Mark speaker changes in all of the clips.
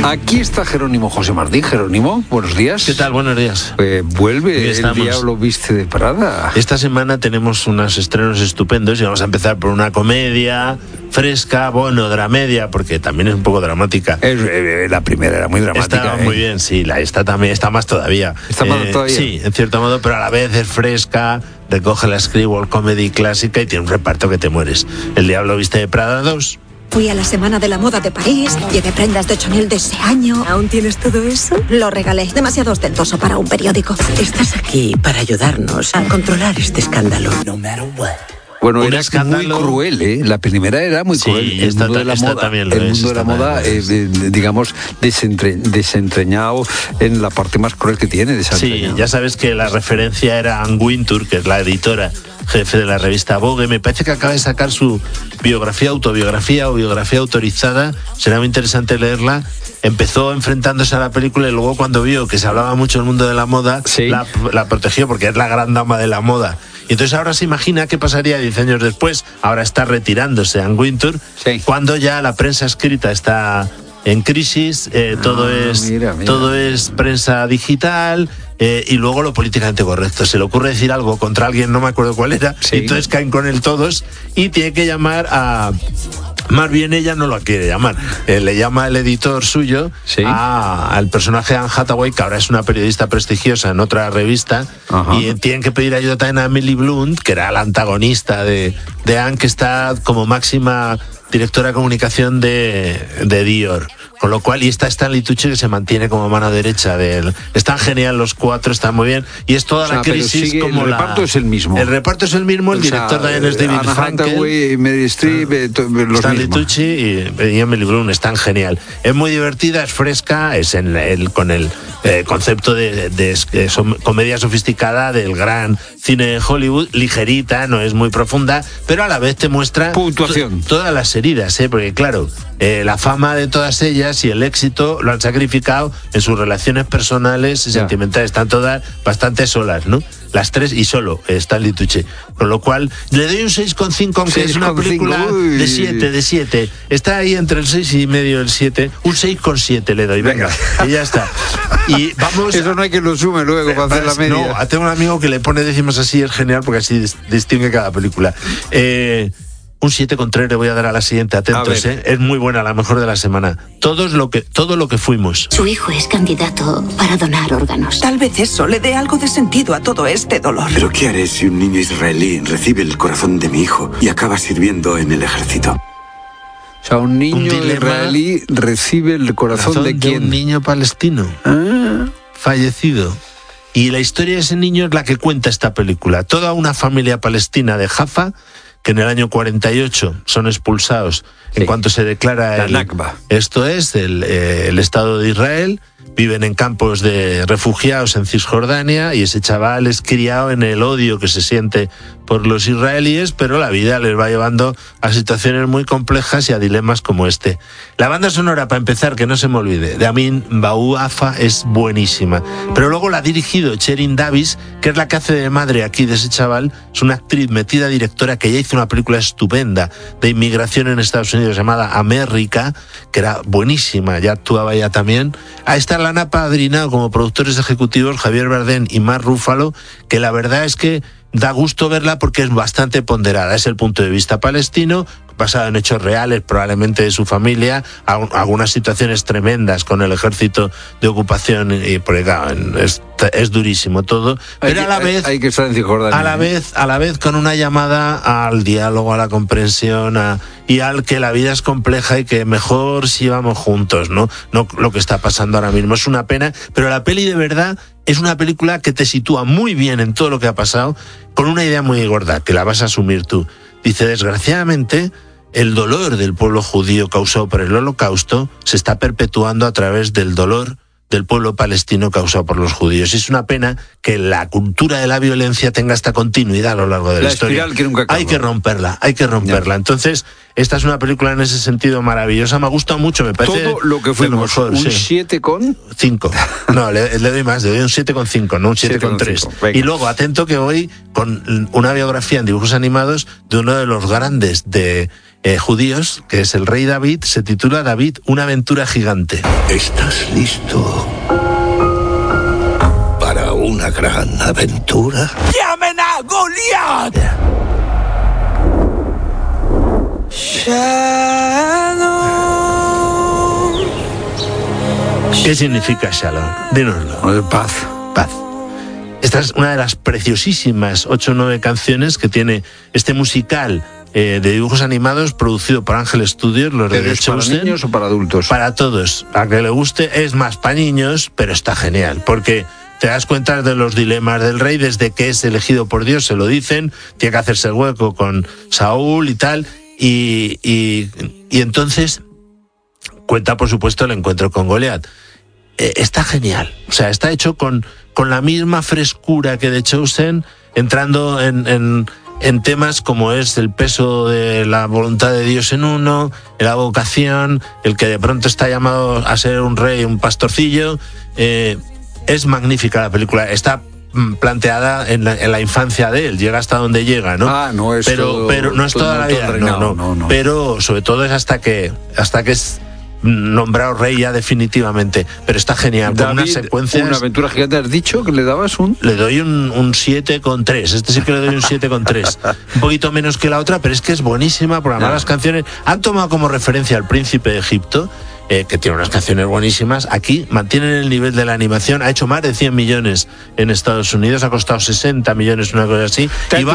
Speaker 1: Aquí está Jerónimo José Martín. Jerónimo, buenos días.
Speaker 2: ¿Qué tal? Buenos días.
Speaker 1: Vuelve El Diablo Viste de Prada.
Speaker 2: Esta semana tenemos unos estrenos estupendos y vamos a empezar por una comedia fresca, bueno, dramedia, porque también es un poco dramática.
Speaker 1: La primera era muy dramática.
Speaker 2: Está muy bien, sí, esta también está más todavía.
Speaker 1: ¿Está más todavía?
Speaker 2: Sí, en cierto modo, pero a la vez es fresca, recoge la Screwball Comedy clásica y tiene un reparto que te mueres. El Diablo Viste de Prada 2.
Speaker 3: Fui a la Semana de la Moda de París, llevé prendas de Chanel de ese año.
Speaker 4: ¿Aún tienes todo eso?
Speaker 3: Lo regalé, demasiado ostentoso para un periódico.
Speaker 4: Estás aquí para ayudarnos a controlar este escándalo.
Speaker 1: Bueno,
Speaker 2: Un
Speaker 1: era
Speaker 2: escándalo.
Speaker 1: muy cruel, ¿eh? La primera era muy cruel.
Speaker 2: Sí, esta también lo es.
Speaker 1: El mundo de la moda, digamos, desentrañado en la parte más cruel que tiene.
Speaker 2: Sí, ya sabes que la referencia era Anne Wintour, que es la editora jefe de la revista Vogue. Me parece que acaba de sacar su autobiografía o biografía autorizada. Será muy interesante leerla. Empezó enfrentándose a la película y luego cuando vio que se hablaba mucho del mundo de la moda,
Speaker 1: sí,
Speaker 2: la protegió porque es la gran dama de la moda. Y entonces ahora se imagina qué pasaría 10 años después. Ahora está retirándose Anne Wintour, sí, cuando ya la prensa escrita está en crisis, todo es prensa digital. Y luego lo políticamente correcto. Se le ocurre decir algo contra alguien, no me acuerdo cuál era, sí, y entonces caen con él todos y tiene que llamar a... Más bien ella no lo quiere llamar. Le llama el editor suyo, sí, al personaje Anne Hathaway, que ahora es una periodista prestigiosa en otra revista. Ajá. Y tienen que pedir ayuda también a Emily Blunt, que era la antagonista de Anne, que está como máxima directora de comunicación de Dior. Con lo cual, y está Stanley Tucci, que se mantiene como mano derecha de él. Están genial los cuatro, están muy bien. Y es toda la crisis como
Speaker 1: el reparto es el mismo.
Speaker 2: El reparto es el mismo, el director también es David Frankel.
Speaker 1: Meryl Streep,
Speaker 2: Stanley Tucci y Emily Blunt están genial. Es muy divertida, es fresca, es con el concepto de comedia sofisticada del gran cine de Hollywood, ligerita, no es muy profunda, pero a la vez te muestra
Speaker 1: puntuación.
Speaker 2: Todas las heridas, porque claro, la fama de todas ellas y el éxito lo han sacrificado en sus relaciones personales y sentimentales. Están todas bastante solas, ¿no? Las tres y solo Stanley Tucci. Con lo cual, le doy un 6,5, aunque es una película de 7. Está ahí entre el 6 y medio y el 7. Un 6,7 le doy, venga. Y ya está. Y vamos...
Speaker 1: Eso no hay que lo sume luego para hacer la media.
Speaker 2: No, tengo un amigo que le pone décimas así, es genial, porque así distingue cada película. Un 7,3 le voy a dar a la siguiente, atentos, es muy buena, la mejor de la semana. Todo lo que fuimos.
Speaker 5: Su hijo es candidato para donar órganos.
Speaker 4: Tal vez eso le dé algo de sentido a todo este dolor.
Speaker 6: Pero ¿qué haré si un niño israelí recibe el corazón de mi hijo y acaba sirviendo en el ejército?
Speaker 1: O sea, un niño israelí recibe el corazón de ¿quién?
Speaker 2: Un niño palestino fallecido. Y la historia de ese niño es la que cuenta esta película. Toda una familia palestina de Jaffa, que en el año 48 son expulsados en cuanto se declara
Speaker 1: la Nakba.
Speaker 2: Esto es el Estado de Israel. Viven en campos de refugiados en Cisjordania y ese chaval es criado en el odio que se siente por los israelíes, pero la vida les va llevando a situaciones muy complejas y a dilemas como este. La banda sonora, para empezar, que no se me olvide, de Amin Bouafa es buenísima, pero luego la ha dirigido Sherin Davis, que es la que hace de madre aquí de ese chaval. Es una actriz metida directora que ya hizo una película estupenda de inmigración en Estados Unidos llamada América, que era buenísima, ya actuaba ella también. A esta la han apadrinado como productores ejecutivos Javier Bardem y Mark Ruffalo, que la verdad es que da gusto verla porque es bastante ponderada. Es el punto de vista palestino, basado en hechos reales, probablemente de su familia, algunas situaciones tremendas con el ejército de ocupación, y porque claro, es durísimo todo, pero a la vez
Speaker 1: hay que estar en Cisjordania,
Speaker 2: a la vez con una llamada al diálogo, a la comprensión, y al que la vida es compleja y que mejor si vamos juntos, no lo que está pasando ahora mismo. Es una pena, pero la peli de verdad es una película que te sitúa muy bien en todo lo que ha pasado, con una idea muy gorda, que la vas a asumir tú. Dice, desgraciadamente, el dolor del pueblo judío causado por el Holocausto se está perpetuando a través del dolor del pueblo palestino causado por los judíos. Y es una pena que la cultura de la violencia tenga esta continuidad a lo largo de la historia.
Speaker 1: Que nunca acaba.
Speaker 2: Hay que romperla. Ya. Entonces, esta es una película en ese sentido maravillosa. Me ha gustado mucho, me parece.
Speaker 1: Todo lo que fuimos, mejor, un 7,5.
Speaker 2: No, le doy más, le doy un 7,5, no un 7,3. Y luego, atento que voy con una biografía en dibujos animados de uno de los grandes de judíos, que es el rey David, se titula David, una aventura gigante.
Speaker 7: ¿Estás listo para una gran aventura?
Speaker 8: ¡Llamen a Goliat!
Speaker 2: ¿Qué significa Shalom? Dínoslo.
Speaker 1: Paz.
Speaker 2: Paz. Esta es una de las preciosísimas 8 o 9 canciones que tiene este musical de dibujos animados producido por Ángel Studios, los de
Speaker 1: ¿Es para niños o para adultos?
Speaker 2: Para todos. A que le guste es más para niños, pero está genial, porque te das cuenta de los dilemas del rey, desde que es elegido por Dios, se lo dicen, tiene que hacerse el hueco con Saúl y tal, y entonces cuenta, por supuesto, el encuentro con Goliat. Está genial, o sea, está hecho con la misma frescura que The Chosen, entrando en temas como es el peso de la voluntad de Dios en uno, la vocación, el que de pronto está llamado a ser un rey, un pastorcillo. Es magnífica la película, está planteada en la infancia de él, llega hasta donde llega, ¿no?
Speaker 1: No es
Speaker 2: pero no es toda la vida, no. Pero sobre todo es hasta que es nombrado rey ya definitivamente, pero está genial.
Speaker 1: David,
Speaker 2: con unas secuencias.
Speaker 1: Una aventura gigante, ¿has dicho que le dabas un?
Speaker 2: Le doy un 7,3. Este sí que le doy un 7,3. Un poquito menos que la otra, pero es que es buenísima, porque además las canciones han tomado como referencia al Príncipe de Egipto, que tiene unas canciones buenísimas. Aquí mantienen el nivel de la animación, ha hecho más de 100 millones en Estados Unidos, ha costado 60 millones, una cosa así, y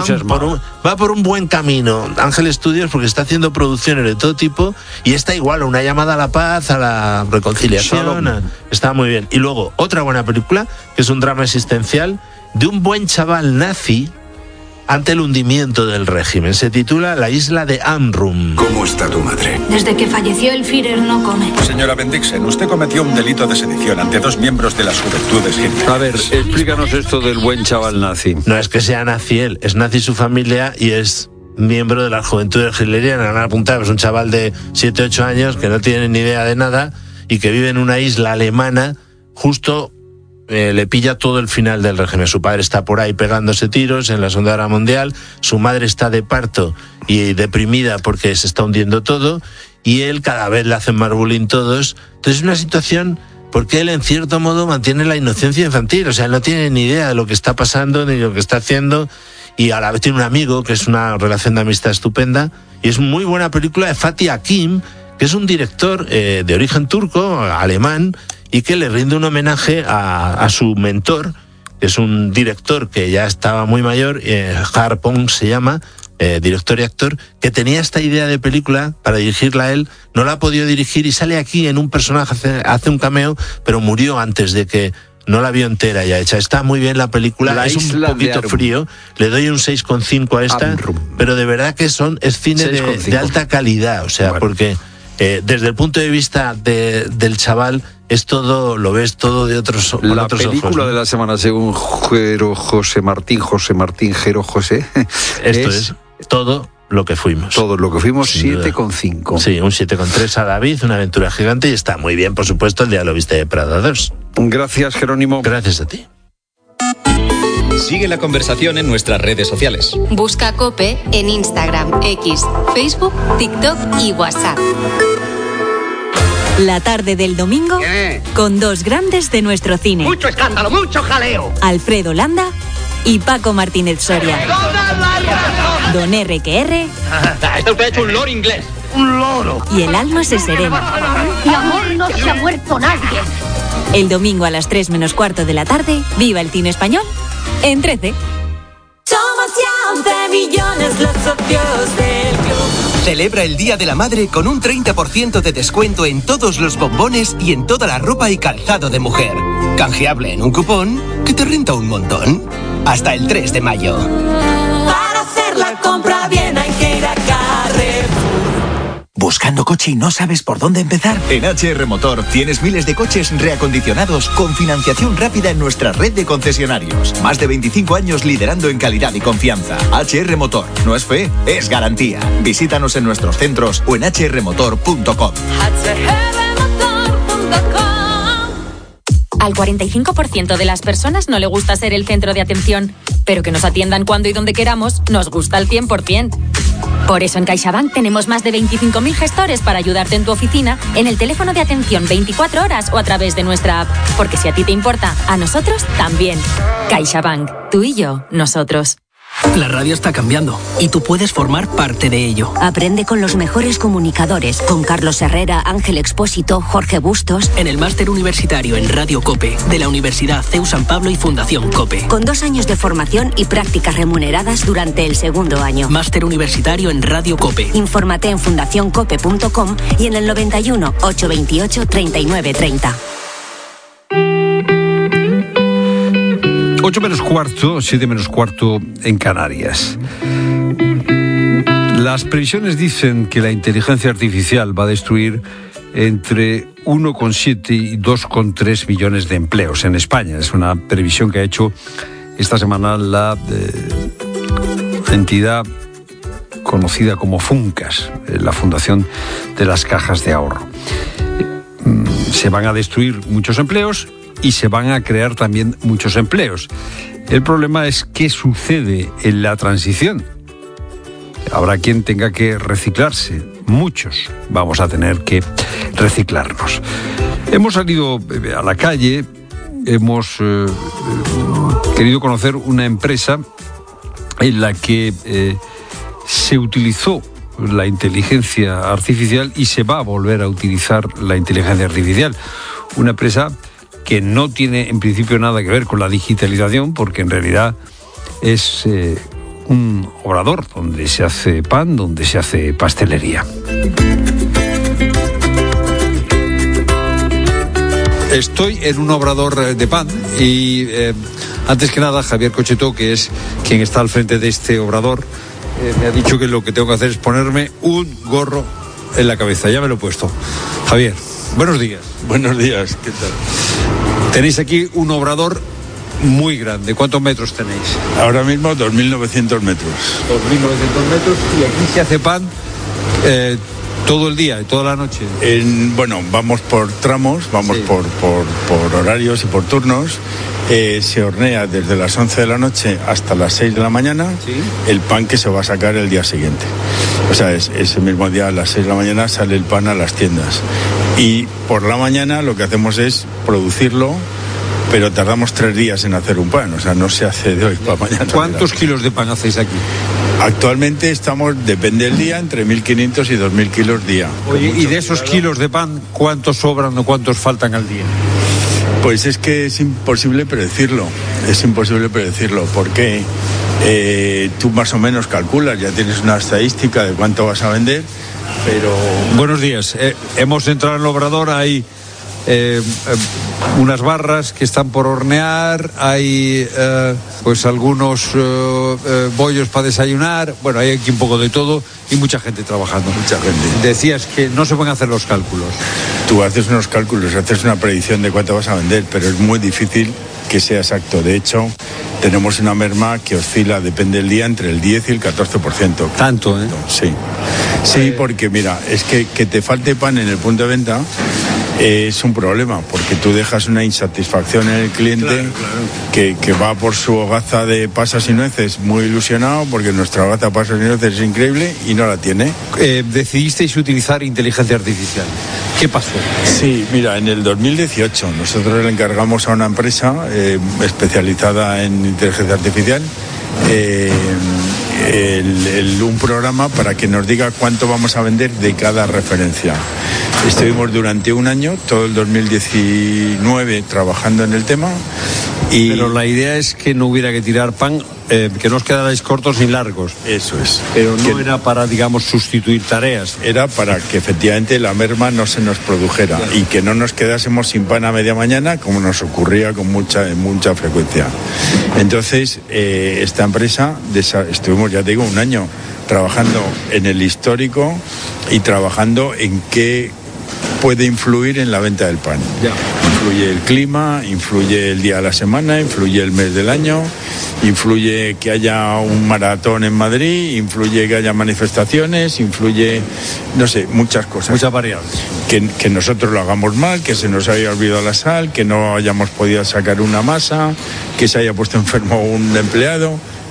Speaker 2: va por un buen camino Ángel Studios, porque está haciendo producciones de todo tipo, y está igual, una llamada a la paz, a la reconciliación, está muy bien. Y luego, otra buena película, que es un drama existencial de un buen chaval nazi ante el hundimiento del régimen. Se titula La isla de Amrum.
Speaker 6: ¿Cómo está tu madre?
Speaker 5: Desde que falleció el Führer no come.
Speaker 9: Señora Bendixen, usted cometió un delito de sedición ante 2 miembros de las Juventudes Hitler.
Speaker 1: A ver, explícanos esto del buen chaval nazi.
Speaker 2: No es que sea nazi él, es nazi su familia y es miembro de las Juventudes Hitlerianas. Han apuntado, es un chaval de 7, 8 años que no tiene ni idea de nada y que vive en una isla alemana justo. Le pilla todo el final del régimen. Su padre está por ahí pegándose tiros en la Segunda Guerra Mundial, su madre está de parto y deprimida porque se está hundiendo todo, y él cada vez le hacen más bullying todos. Entonces es una situación porque él en cierto modo mantiene la inocencia infantil, o sea, él no tiene ni idea de lo que está pasando ni lo que está haciendo, y a la vez tiene un amigo que es una relación de amistad estupenda, y es muy buena película de Fatih Akin, que es un director de origen turco, alemán, y que le rinde un homenaje a su mentor, que es un director que ya estaba muy mayor, Harpong se llama, director y actor, que tenía esta idea de película para dirigirla a él, no la ha podido dirigir y sale aquí en un personaje, hace un cameo, pero murió antes de que no la vio entera ya hecha. Está muy bien la película, es un poquito frío, le doy un 6,5 a esta, pero de verdad que es cine de alta calidad, o sea, porque desde el punto de vista del chaval, es todo, lo ves todo de otros ojos. La
Speaker 1: película de la semana, según José Martín, Jero José.
Speaker 2: Esto es todo lo que fuimos.
Speaker 1: Todo lo que fuimos, 7,5.
Speaker 2: Sí, un 7,3 a David, una aventura gigante, y está muy bien, por supuesto, el Diablo Viste de Prada 2.
Speaker 1: Gracias, Jerónimo.
Speaker 2: Gracias a ti.
Speaker 10: Sigue la conversación en nuestras redes sociales.
Speaker 11: Busca COPE en Instagram, X, Facebook, TikTok y WhatsApp.
Speaker 12: La tarde del domingo, con 2 grandes de nuestro cine.
Speaker 8: Mucho escándalo, mucho jaleo.
Speaker 12: Alfredo Landa y Paco Martínez Soria. Don R.Q.R.
Speaker 8: Usted ha hecho un loro inglés. Un loro.
Speaker 12: Y el alma se serena.
Speaker 5: De amor no se ha muerto nadie.
Speaker 12: El domingo a las 3 menos cuarto de la tarde, viva el cine español en 13.
Speaker 13: Somos ya 11 millones los socios del club.
Speaker 14: Celebra el Día de la Madre con un 30% de descuento en todos los bombones y en toda la ropa y calzado de mujer. Canjeable en un cupón que te renta un montón. Hasta el 3 de mayo.
Speaker 13: Para hacer la compra bien hay que ir a Carrefour.
Speaker 15: ¿Buscando coche y no sabes por dónde empezar?
Speaker 16: En HR Motor tienes miles de coches reacondicionados con financiación rápida en nuestra red de concesionarios. Más de 25 años liderando en calidad y confianza. HR Motor. No es fe, es garantía. Visítanos en nuestros centros o en hrmotor.com.
Speaker 17: Al 45% de las personas no le gusta ser el centro de atención, pero que nos atiendan cuando y donde queramos nos gusta al 100%. Por eso en CaixaBank tenemos más de 25.000 gestores para ayudarte en tu oficina, en el teléfono de atención 24 horas o a través de nuestra app. Porque si a ti te importa, a nosotros también. CaixaBank. Tú y yo, nosotros.
Speaker 18: La radio está cambiando y tú puedes formar parte de ello.
Speaker 19: Aprende con los mejores comunicadores, con Carlos Herrera, Ángel Expósito, Jorge Bustos.
Speaker 18: En el máster universitario en Radio COPE de la Universidad CEU San Pablo y Fundación COPE.
Speaker 19: Con 2 años de formación y prácticas remuneradas durante el segundo año.
Speaker 18: Máster universitario en Radio COPE.
Speaker 19: Infórmate en fundacioncope.com y en el 91 828 3930.
Speaker 1: 8 menos cuarto, 7 menos cuarto en Canarias. Las previsiones dicen que la inteligencia artificial va a destruir entre 1,7 y 2,3 millones de empleos en España. Es una previsión que ha hecho esta semana la entidad conocida como Funcas, la Fundación de las Cajas de Ahorro. Se van a destruir muchos empleos y se van a crear también muchos empleos. El problema es qué sucede en la transición. Habrá quien tenga que reciclarse. Muchos vamos a tener que reciclarnos. Hemos salido a la calle, hemos querido conocer una empresa en la que se utilizó la inteligencia artificial y se va a volver a utilizar la inteligencia artificial. Una empresa que no tiene en principio nada que ver con la digitalización, porque en realidad es un obrador donde se hace pan, donde se hace pastelería. Estoy en un obrador de pan y antes que nada Javier Cochetó, que es quien está al frente de este obrador, me ha dicho que lo que tengo que hacer es ponerme un gorro en la cabeza. Ya me lo he puesto. Javier, buenos días.
Speaker 20: Buenos días, ¿qué tal?
Speaker 1: Tenéis aquí un obrador muy grande. ¿Cuántos metros tenéis?
Speaker 20: Ahora mismo 2.900 metros. 2.900
Speaker 1: metros y aquí se hace pan todo el día, toda la noche.
Speaker 20: Bueno, vamos por tramos, vamos por horarios y por turnos. Se hornea desde las 11 de la noche hasta las 6 de la mañana el pan que se va a sacar el día siguiente. O sea, ese mismo día a las 6 de la mañana sale el pan a las tiendas. Y por la mañana lo que hacemos es producirlo, pero tardamos 3 días en hacer un pan. O sea, no se hace de hoy para mañana.
Speaker 1: ¿Cuántos kilos de pan hacéis aquí?
Speaker 20: Actualmente estamos, depende del día, entre 1.500 y 2.000 kilos día.
Speaker 1: Oye, ¿y de esos kilos de pan cuántos sobran o cuántos faltan al día?
Speaker 20: Pues es que es imposible predecirlo, porque tú más o menos calculas, ya tienes una estadística de cuánto vas a vender, pero...
Speaker 1: Buenos días, hemos entrado en el obrador, hay unas barras que están por hornear, hay pues algunos bollos para desayunar, bueno, hay aquí un poco de todo y mucha gente trabajando.
Speaker 20: Mucha gente.
Speaker 1: Decías que no se pueden hacer los cálculos.
Speaker 20: Tú haces unos cálculos, haces una predicción de cuánto vas a vender, pero es muy difícil que sea exacto. De hecho, tenemos una merma que oscila, depende del día, entre el 10 y el 14%.
Speaker 1: ¿Tanto, eh?
Speaker 20: Sí. Sí, porque mira, es que te falte pan en el punto de venta es un problema, porque tú dejas una insatisfacción en el cliente, claro. Que va por su hogaza de pasas y nueces muy ilusionado, porque nuestra hogaza de pasas y nueces es increíble y no la tiene.
Speaker 1: Decidisteis utilizar inteligencia artificial. ¿Qué pasó?
Speaker 20: Sí, mira, en el 2018 nosotros le encargamos a una empresa especializada en inteligencia artificial un programa para que nos diga cuánto vamos a vender de cada referencia. Estuvimos durante un año, todo el 2019, trabajando en el tema.
Speaker 1: Pero la idea es que no hubiera que tirar pan, que no os quedarais cortos ni largos.
Speaker 20: Eso es.
Speaker 1: Pero no era para, digamos, sustituir tareas.
Speaker 20: Era para que efectivamente la merma no se nos produjera, claro, y que no nos quedásemos sin pan a media mañana, como nos ocurría con mucha frecuencia. Entonces, esta empresa, estuvimos, ya te digo, un año trabajando en el histórico y trabajando en qué puede influir en la venta del pan.
Speaker 1: Ya.
Speaker 20: Influye el clima, influye el día de la semana, influye el mes del año, influye que haya un maratón en Madrid, influye que haya manifestaciones, influye, no sé, muchas cosas.
Speaker 1: Muchas variables.
Speaker 20: Que nosotros lo hagamos mal, que se nos haya olvidado la sal, que no hayamos podido sacar una masa, que se haya puesto enfermo un empleado.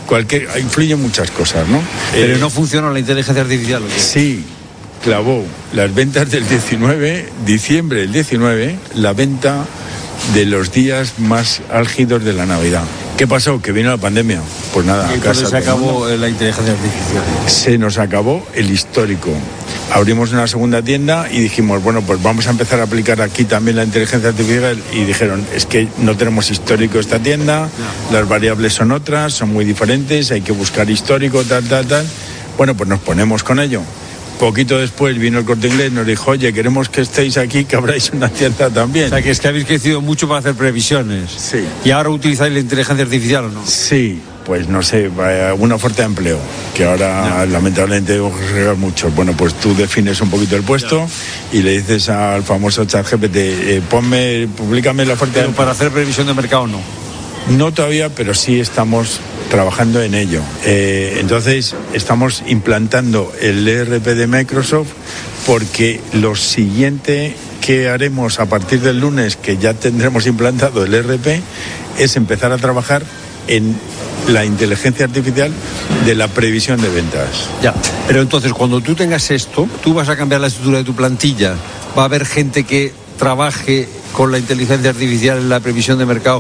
Speaker 20: influyen muchas cosas, ¿no?
Speaker 1: Pero no funciona la inteligencia artificial, ¿o qué?
Speaker 20: Sí, clavó las ventas del 19, diciembre del 19, la venta de los días más álgidos de la Navidad. ¿Qué pasó? Que vino la pandemia. Pues nada,
Speaker 1: y entonces se acabó la inteligencia artificial.
Speaker 20: Se nos acabó el histórico. Abrimos una segunda tienda y dijimos, bueno, pues vamos a empezar a aplicar aquí también la inteligencia artificial, y dijeron, es que no tenemos histórico esta tienda, las variables son otras, son muy diferentes, hay que buscar histórico, tal. Bueno, pues nos ponemos con ello. Poquito después vino el Corte Inglés y nos dijo, oye, queremos que estéis aquí, que abráis una tienda también.
Speaker 1: O sea, que es que habéis crecido mucho para hacer previsiones.
Speaker 20: Sí.
Speaker 1: ¿Y ahora utilizáis la inteligencia artificial o no?
Speaker 20: Sí, pues no sé, una oferta de empleo, que ahora lamentablemente tengo que llegar mucho. Bueno, pues tú defines un poquito el puesto y le dices al famoso ChatGPT, publícame la oferta.
Speaker 1: Pero para hacer previsión de mercado no.
Speaker 20: No todavía, pero sí estamos trabajando en ello. Entonces estamos implantando el ERP de Microsoft, porque lo siguiente que haremos a partir del lunes, que ya tendremos implantado el ERP, es empezar a trabajar en la inteligencia artificial de la previsión de ventas.
Speaker 1: Ya, pero entonces cuando tú tengas esto, tú vas a cambiar la estructura de tu plantilla. Va a haber gente que trabaje con la inteligencia artificial en la previsión de mercado,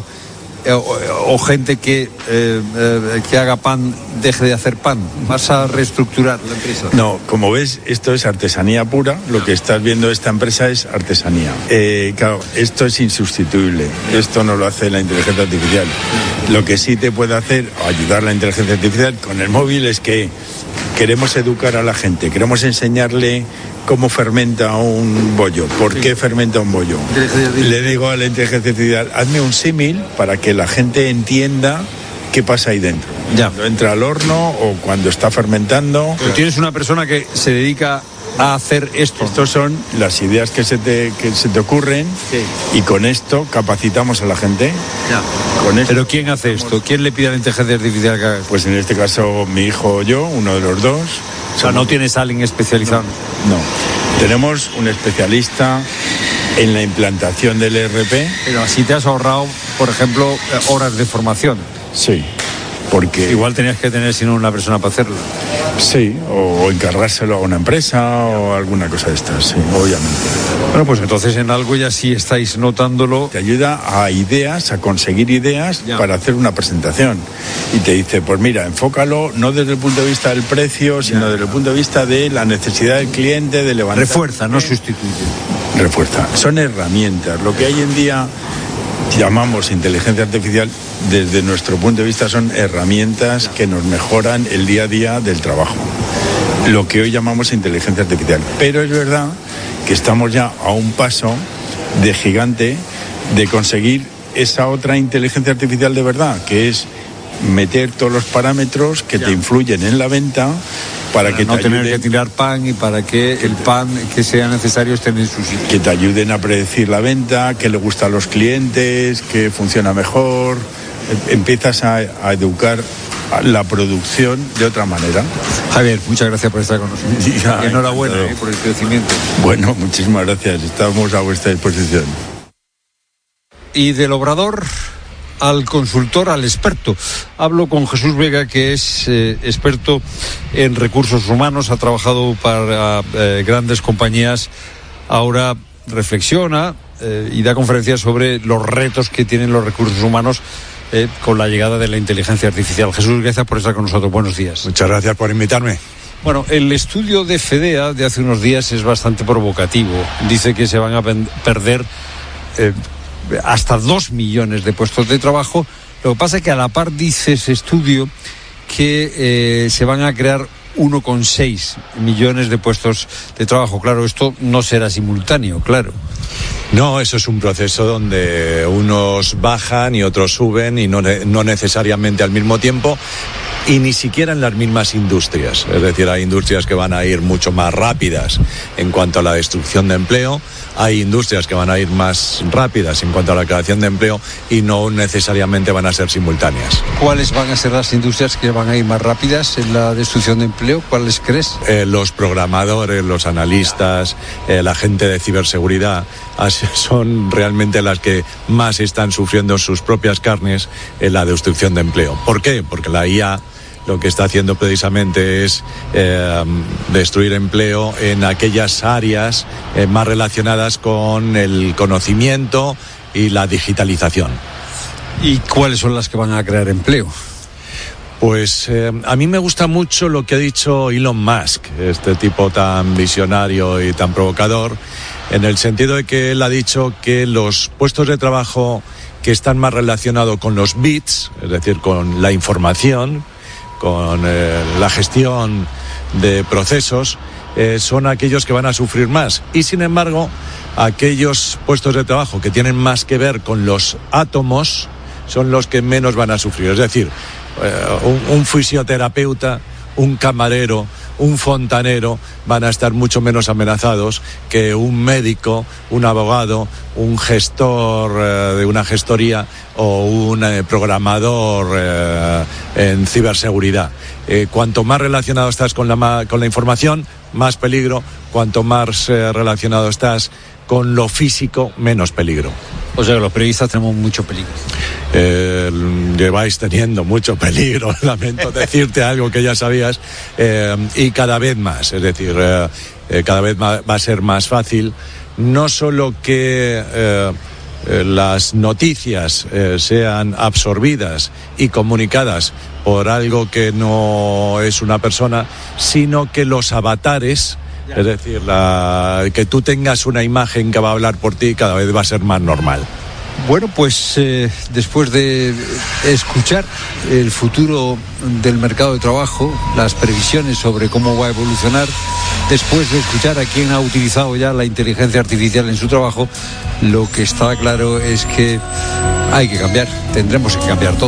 Speaker 1: o gente que haga pan deje de hacer pan. ¿Vas a reestructurar la empresa?
Speaker 20: No, como ves, esto es artesanía pura. Lo que estás viendo de esta empresa es artesanía. Claro, esto es insustituible. Esto no lo hace la inteligencia artificial. Lo que sí te puede hacer, o ayudar la inteligencia artificial con el móvil, es que queremos educar a la gente, queremos enseñarle cómo fermenta un bollo, por qué fermenta un bollo. Le digo a la inteligencia artificial, hazme un símil para que la gente entienda qué pasa ahí dentro.
Speaker 1: Ya.
Speaker 20: Cuando entra al horno o cuando está fermentando.
Speaker 1: Pero tienes una persona que se dedica a hacer esto.
Speaker 20: Estos son las ideas que se te ocurren, sí. Y con esto capacitamos a la gente.
Speaker 1: Ya.
Speaker 20: Con esto.
Speaker 1: ¿Pero quién hace esto? ¿Quién le pide a la inteligencia artificial que haga esto?
Speaker 20: Pues en este caso mi hijo o yo, uno de los dos.
Speaker 1: O sea, ¿no tienes a alguien especializado?
Speaker 20: No. Tenemos un especialista en la implantación del ERP.
Speaker 1: Pero así te has ahorrado, por ejemplo, horas de formación.
Speaker 20: Sí, porque...
Speaker 1: Igual tenías que tener, si no, una persona para hacerlo.
Speaker 20: Sí, o encargárselo a una empresa o alguna cosa de estas, sí, obviamente.
Speaker 1: Bueno, pues entonces en algo ya sí estáis notándolo.
Speaker 20: Te ayuda a ideas, a conseguir ideas para hacer una presentación. Y te dice, pues mira, enfócalo no desde el punto de vista del precio, sino desde el punto de vista de la necesidad del cliente, de levantar...
Speaker 1: Refuerza, no sustituye.
Speaker 20: Refuerza. Son herramientas. Lo que hoy en día llamamos inteligencia artificial, desde nuestro punto de vista son herramientas que nos mejoran el día a día del trabajo. Lo que hoy llamamos inteligencia artificial. Pero es verdad que estamos ya a un paso de gigante de conseguir esa otra inteligencia artificial de verdad, que es meter todos los parámetros que te influyen en la venta para que
Speaker 1: no
Speaker 20: te
Speaker 1: tener
Speaker 20: ayuden,
Speaker 1: que tirar pan, y para que el pan que sea necesario esté en su sitio.
Speaker 20: Que te ayuden a predecir la venta, que le gusta a los clientes, que funciona mejor. Empiezas a educar la producción de otra manera.
Speaker 1: Javier, muchas gracias por estar con nosotros.
Speaker 20: Y
Speaker 1: enhorabuena por el crecimiento.
Speaker 20: Bueno, muchísimas gracias. Estamos a vuestra disposición.
Speaker 1: Y del obrador al consultor, al experto. Hablo con Jesús Vega, que es experto en recursos humanos, ha trabajado para grandes compañías, ahora reflexiona y da conferencias sobre los retos que tienen los recursos humanos con la llegada de la inteligencia artificial. Jesús, gracias por estar con nosotros. Buenos días.
Speaker 21: Muchas gracias por invitarme.
Speaker 1: Bueno, el estudio de FEDEA de hace unos días es bastante provocativo. Dice que se van a perder hasta 2 millones de puestos de trabajo. Lo que pasa es que a la par dice ese estudio que se van a crear 1,6 millones de puestos de trabajo. Claro, esto no será simultáneo, claro.
Speaker 21: No, eso es un proceso donde unos bajan y otros suben, y no necesariamente al mismo tiempo, y ni siquiera en las mismas industrias. Es decir, hay industrias que van a ir mucho más rápidas en cuanto a la destrucción de empleo, hay industrias que van a ir más rápidas en cuanto a la creación de empleo, y no necesariamente van a ser simultáneas.
Speaker 1: ¿Cuáles van a ser las industrias que van a ir más rápidas en la destrucción de empleo? ¿Cuáles crees?
Speaker 21: Los programadores, los analistas, la gente de ciberseguridad son realmente las que más están sufriendo sus propias carnes en la destrucción de empleo. ¿Por qué? Porque la IA lo que está haciendo precisamente es destruir empleo en aquellas áreas más relacionadas con el conocimiento y la digitalización.
Speaker 1: ¿Y cuáles son las que van a crear empleo?
Speaker 21: Pues a mí me gusta mucho lo que ha dicho Elon Musk, este tipo tan visionario y tan provocador, en el sentido de que él ha dicho que los puestos de trabajo que están más relacionados con los bits, es decir, con la información, con la gestión de procesos, son aquellos que van a sufrir más. Y sin embargo, aquellos puestos de trabajo que tienen más que ver con los átomos son los que menos van a sufrir. Es decir, un fisioterapeuta, un camarero, un fontanero van a estar mucho menos amenazados que un médico, un abogado, un gestor de una gestoría o un programador en ciberseguridad. Cuanto más relacionado estás con la información, más peligro. Cuanto más relacionado estás con lo físico, menos peligro.
Speaker 1: O sea que los periodistas tenemos mucho peligro.
Speaker 21: Lleváis teniendo mucho peligro, lamento decirte algo que ya sabías, y cada vez más, es decir, cada vez va a ser más fácil, no solo que las noticias sean absorbidas y comunicadas por algo que no es una persona, sino que los avatares, es decir, que tú tengas una imagen que va a hablar por ti, cada vez va a ser más normal.
Speaker 1: Bueno, pues después de escuchar el futuro del mercado de trabajo, las previsiones sobre cómo va a evolucionar, después de escuchar a quien ha utilizado ya la inteligencia artificial en su trabajo, lo que está claro es que hay que cambiar, tendremos que cambiar todo.